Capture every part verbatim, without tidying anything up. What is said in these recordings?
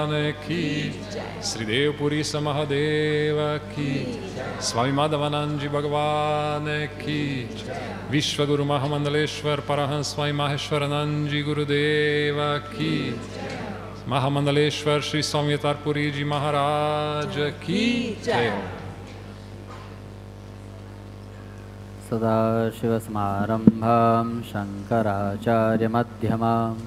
की श्री देवपुरी समहदेव की स्वामी माधवानंद जी भगवान की विश्वगुरु महामंडलेश्वर परहंस स्वामी माहेश्वरानंद जी गुरुदेव की महामंडलेश्वर श्री स्वामी तारपुरी जी महाराज की जय। सदाशिवसमारम्भां शङ्कराचार्यमध्यमाम्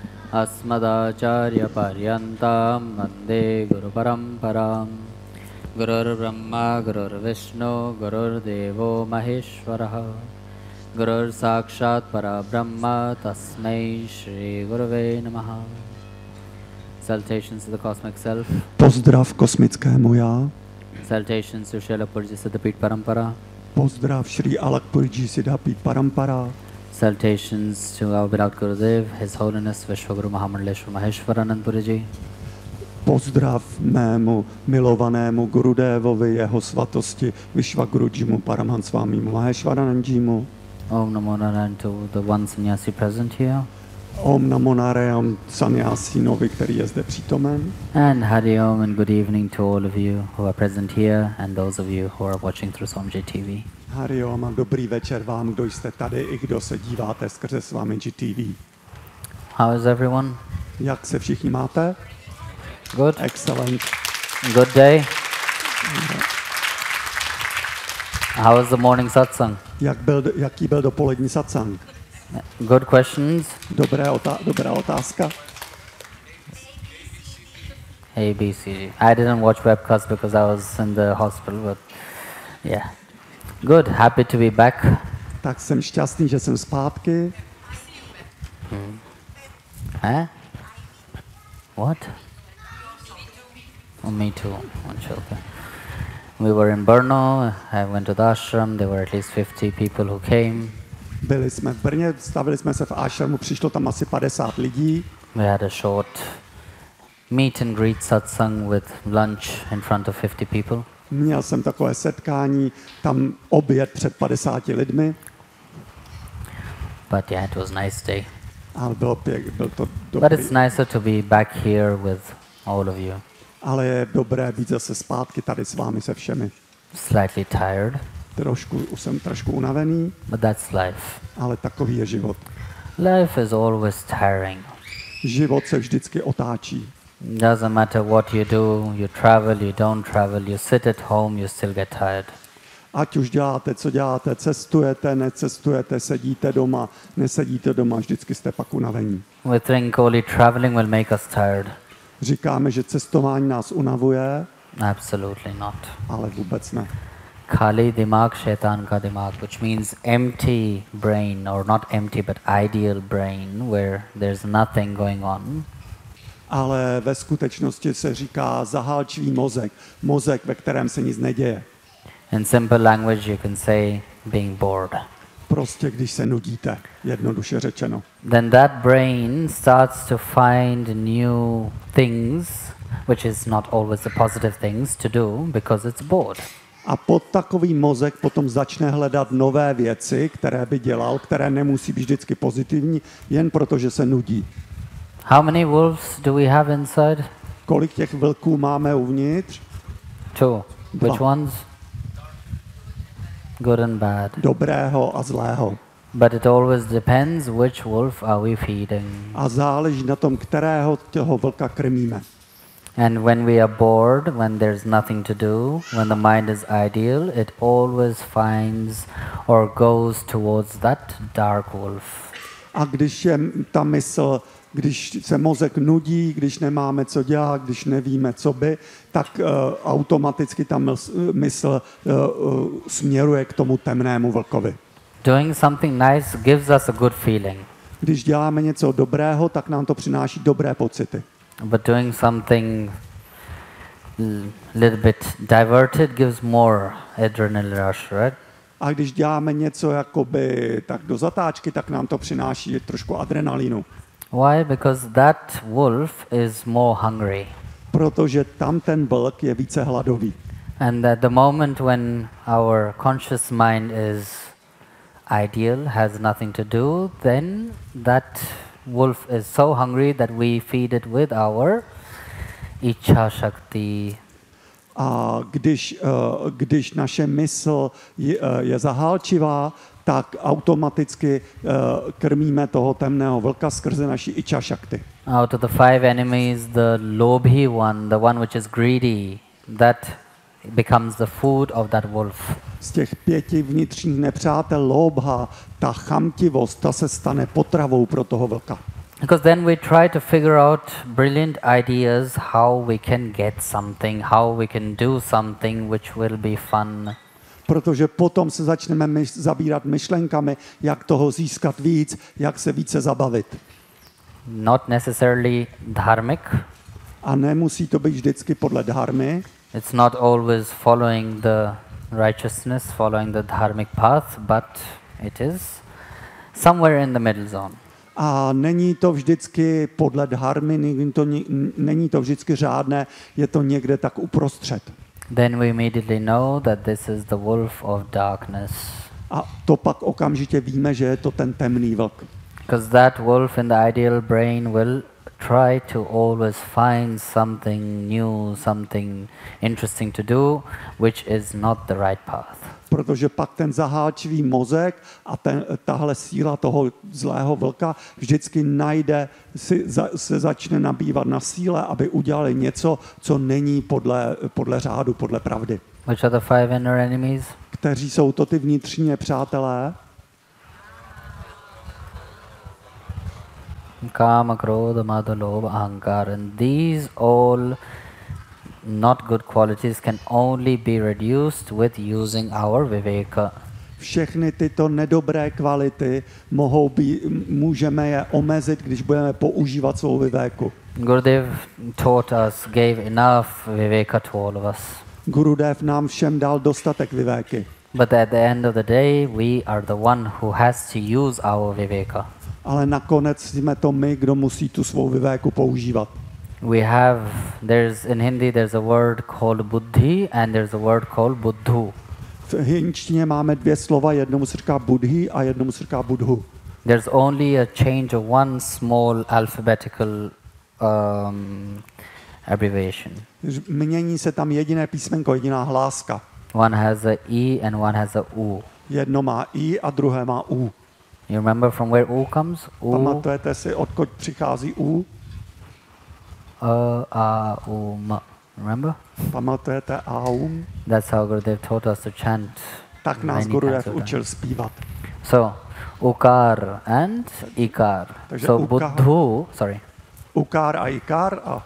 अस्मदाचार्यपर्यन्तां वन्दे गुरुपरम्परां। गुरुर्ब्रह्मा गुरुर्विष्णु गुरुर्देवो महेश्वरः गुरुर्साक्षात् परब्रह्म तस्मै श्रीगुरवे नमः। Salutations to the cosmic self. Pozdrav kosmickému já. Salutations to Srila Purji Siddhapit Parampara. Pozdrav Shri Alakpurji Siddhapit Parampara. Salutations to our beloved Gurudev, His Holiness Vishwaguru Mahamandaleshwar Maheshwaranand Puriji. Pozdrav mému milovanému Gurudevovi, jeho svatosti Vishwagurujimu Paramahansvámimu Maheshwaranandjimu. Om Namo Narayan to the one sannyasi present here. Om Namo Narayan sannyasinovi, který je zde přítomen. And Hari Om and good evening to all of you who are present here and those of you who are watching through Swamiji T V. Hari Om a dobrý večer vám, kdo jste tady i kdo se díváte skrze Swamiji T V. How is everyone? Jak se všichni máte? Good. Excellent. Good day. How was the morning satsang? Jak byl, jaký byl dopolední satsang? Good questions. Dobré otá- dobrá otázka. A B C G. I didn't watch webcast because I was in the hospital, but yeah. Good. Happy to be back. Tak jsem šťastný, že jsem zpátky. Hmm. Huh? What? Oh, me too. One shelter. We were in Brno. I went to the ashram. There were at least fifty people who came. Byli jsme v Brně, stavili jsme se v ashramu, přišlo tam asi padesát lidí. We had a short meet and greet satsang with lunch in front of fifty people. Měl jsem takové setkání, tam oběd před padesáti lidmi. But yeah, it was a nice day. Ale bylo pěk, byl to dobrý. But it's nicer to be back here with all of you. Ale je dobré být zase zpátky tady s vámi se všemi. Slightly tired. Trošku, už jsem trošku unavený. But that's life. Ale takový je život. Life is always tiring. Život se vždycky otáčí. Doesn't matter what you do, you travel, you don't travel, you sit at home, you still get tired. Ať už děláte, co děláte, cestujete, necestujete, sedíte doma, nesedíte doma, vždycky jste pak unavení. We think only traveling will make us tired. Říkáme, že cestování nás unavuje. Absolutely not. Ale vůbec ne. Khali dimag shaitan ka dimag, which means empty brain, or not empty but ideal brain, where there's nothing going on. Ale ve skutečnosti se říká zahálčivý mozek, mozek, ve kterém se nic neděje. In simple language you can say being bored. Prostě když se nudíte, jednoduše řečeno. Then that brain starts to find new things, which is not always the positive things to do because it's bored. A pod takový mozek potom začne hledat nové věci, které by dělal, které nemusí být vždycky pozitivní, jen proto, že se nudí. How many wolves do we have inside? Kolik těch vlků máme uvnitř? Two. Dva. Which ones? Good and bad. Dobrého a zlého. But it always depends which wolf are we feeding. A záleží na tom, kterého toho vlka krmíme. And when we are bored, when there's nothing to do, when the mind is ideal, it always finds or goes towards that dark wolf. A když je ta mysl, když se mozek nudí, když nemáme co dělat, když nevíme, co by, tak uh, automaticky ta mysl, mysl uh, uh, směruje k tomu temnému vlkovi. Doing something nice gives us a good feeling. Když děláme něco dobrého, tak nám to přináší dobré pocity. But doing something a little bit diverted gives more adrenaline rush, right? A když děláme něco jakoby tak do zatáčky, tak nám to přináší trošku adrenalinu. Why? Because that wolf is more hungry. Protože tam ten vlk je více hladový. And at the moment when our conscious mind is ideal, has nothing to do, then that wolf is so hungry that we feed it with our Ichha Shakti. A když, uh, když naše mysl je, uh, je zahálčivá, tak automaticky uh, krmíme toho temného vlka skrze naši icha shakti. Out of the five enemies, the lobhi one, the one which is greedy, that becomes the food of that wolf. Z těch pěti vnitřních nepřátel lobha, ta chamtivost, ta se stane potravou pro toho vlka. Because then we try to figure out brilliant ideas how we can get something, how we can do something which will be fun. Protože potom se začneme myš- zabírat myšlenkami, jak toho získat víc, jak se více zabavit. Not necessarily dharmic. A nemusí to být vždycky podle dharmy. It's not always following the righteousness, following the dharmic path, but it is somewhere in the middle zone. A není to vždycky podle dharmy, není to, není to vždycky řádné, je to někde tak uprostřed. Then we immediately know that this is the wolf of darkness. A to pak okamžitě víme, že je to ten temný vlk. Because that wolf in the ideal brain will try to always find something new, something interesting to do, which is not the right path. Protože pak ten zahálčivý mozek a ten, tahle síla toho zlého vlka vždycky najde, si, za, se začne nabývat na síle, aby udělali něco, co není podle, podle řádu, podle pravdy. Which are the five inner enemies? Kteří jsou to ty vnitřní nepřátelé? Kama, Krodha, Mada, Lobha, Ahankara. And these all not good qualities can only be reduced with using our viveka. Všechny tyto nedobré kvality mohou být, můžeme je omezit, když budeme používat svou vivéku. Gurudev taught us, gave enough viveka to all of us. Gurudev nám všem dal dostatek vivéky. But at the end of the day, we are the one who has to use our viveka. Ale nakonec jsme to my, kdo musí tu svou vivéku používat. We have, there's in Hindi there's a word called buddhi and there's a word called buddhu. V hindštině máme dvě slova, jednomu se říká buddhi a jednomu se říká budhu. There's only a change of one small alphabetical um, abbreviation. Mění se tam jediné písmenko, jediná hláska. One has a E and one has a U. Jedno má I a druhé má U. You remember from where U comes? U, Pamatujete si, odkud přichází U? A, A, U, M. Remember? Pamatujete Aum? That's how Gurudev taught us to chant. Tak nás many Gurudev times a day. učil zpívat. So, Ukar and Ikar. Takže So, ukar. Buddhu, sorry. Ukár a Ikár a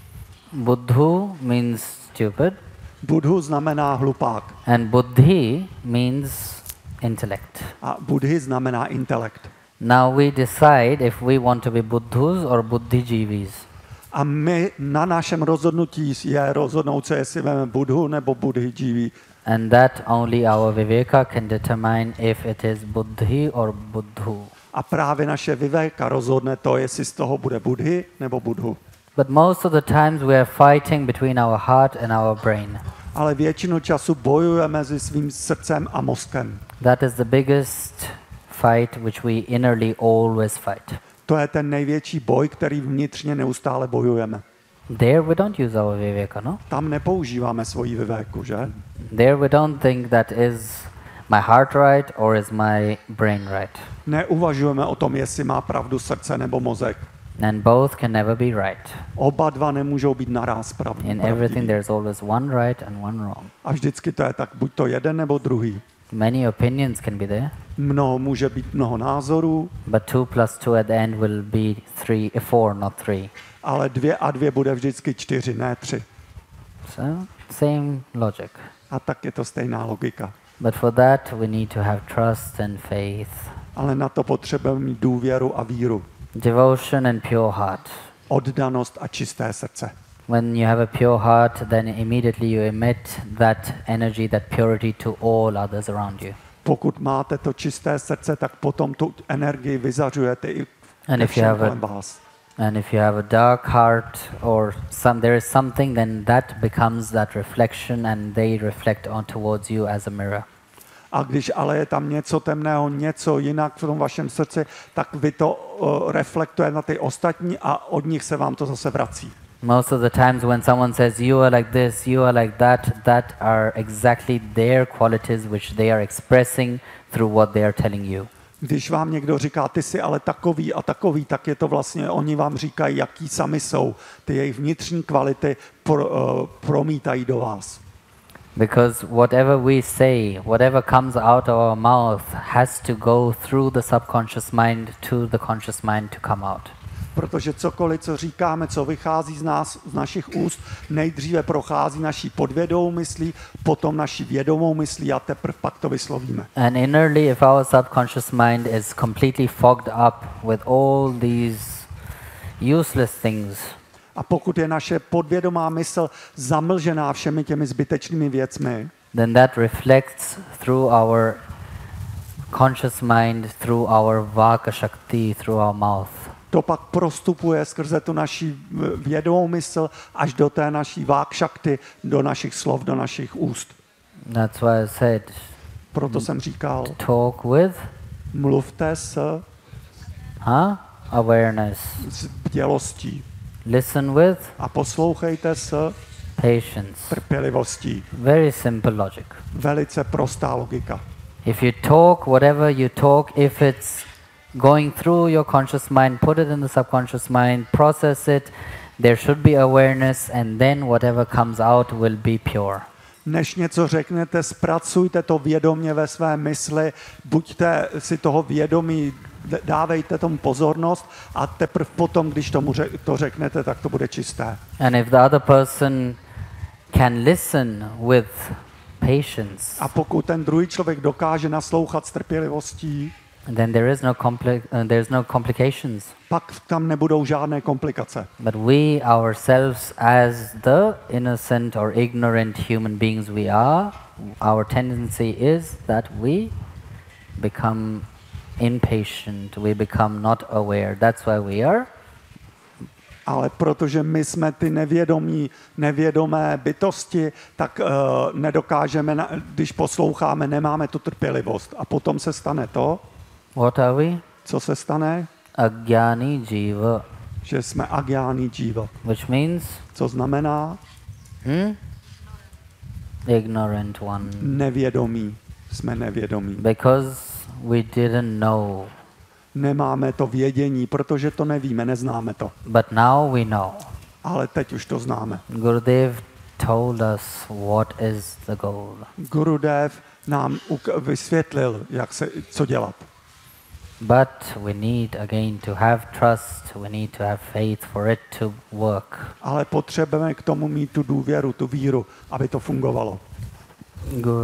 Buddhu means stupid Budhu znamená hlupák and Buddhi means intellect. a Budhy znamená intelekt. Now we decide if we want to be Buddhus or Buddhijivis. A my na našem rozhodnutí je rozhodnout se, jestli vezmeme Budhu nebo Buddhijivi. And that only our Viveka can determine if it is Buddhi or Buddhu. A právě naše vivéka rozhodne to, jestli z toho bude Budhy nebo Budhu. But most of the times we are fighting between our heart and our brain. Ale většinu času bojujeme mezi svým srdcem a mozkem. That is the biggest fight which we innerly always fight. To je ten největší boj, který vnitřně neustále bojujeme. There we don't use our Viveka, no? Tam nepoužíváme svoji vivéku, že? There we don't think that is my heart right or is my brain right. Neuvažujeme o tom, jestli má pravdu srdce nebo mozek. And both can never be right. Oba dva nemůžou být naráz pravdou. In everything there's always one right and one wrong. A vždycky to je tak, buď to jeden nebo druhý. Many opinions can be there, Mnoho může být mnoho názorů, but two plus two at the end will be three, four, not three. ale dvě a dvě bude vždycky čtyři, ne tři. So, same logic. A tak je to stejná logika. But for that we need to have trust and faith. Ale na to potřebujeme mít důvěru a víru. Devotion and pure heart. Oddanost a čisté srdce. When you have a pure heart, then immediately you emit that energy, that purity to all others around you. Pokud máte to čisté srdce, tak potom tu energii vyzařujete i And ke if you všem have a kolem vás. And if you have a dark heart or some there is something, then that becomes that reflection and they reflect on towards you as a mirror. A když ale je tam něco temného, něco jinak v tom vašem srdci, tak vy to uh, reflektuje na ty ostatní a od nich se vám to zase vrací. Most of the times when someone says you are like this, you are like that, that are exactly their qualities which they are expressing through what they are telling you. Když vám někdo říká, ty jsi ale takový a takový, tak je to vlastně, oni vám říkají, jaký sami jsou. Ty jejich vnitřní kvality pro, uh, promítají do vás. Because whatever we say, whatever comes out of our mouth has to go through the subconscious mind to the conscious mind to come out. Protože cokoliv, co říkáme, co vychází z nás, z našich úst, nejdříve prochází naší podvědomou myslí, potom naší vědomou myslí a teprve pak to vyslovíme. And innerly, if our subconscious mind is completely fogged up with all these useless things, A pokud je naše podvědomá mysl zamlžená všemi těmi zbytečnými věcmi, then that reflects through our conscious mind, through our vaka shakti, through our mouth. to pak prostupuje skrze tu naši vědomou mysl až do té naší vákšakty, do našich slov, do našich úst. That's why I said, Proto jsem říkal, talk with, mluvte s, huh? Awareness. s bdělostí Listen with a poslouchejte s patience. trpělivostí. Very simple logic. Velice prostá logika. If you talk, whatever you talk, if it's going through your conscious mind, put it in the subconscious mind, process it, there should be awareness, and then whatever comes out will be pure. Než něco řeknete, zpracujte to vědomě ve své mysli, buďte si toho vědomí, dávejte tomu pozornost a teprve potom, když tomu řek, to řeknete, tak to bude čisté. And if the other person can listen with patience, A pokud ten druhý člověk dokáže naslouchat s trpělivostí, then there is no compli- uh, there is no complications. pak tam nebudou žádné komplikace. But we ourselves, as the innocent or ignorant human beings we are, our tendency is that we become impatient, we become not aware. That's why we are. Ale protože my jsme ty nevědomí, nevědomé bytosti, tak uh, nedokážeme, na, když posloucháme, nemáme tu trpělivost. A potom se stane to, What are we? co se stane, Agyani jiva, že jsme agjáni jiva. which means Co znamená hmm? ignorant one. nevědomí. Jsme nevědomí. Because we didn't know. Nemáme to vědění, protože to nevíme, neznáme to. But now we know. Ale teď už to známe. Gurudev told us what is the goal. Gurudev nám uk- vysvětlil, jak se, co dělat. But we need again to have trust, we need to have faith for it to work. Ale potřebujeme k tomu mít tu důvěru, tu víru, aby to fungovalo. Guru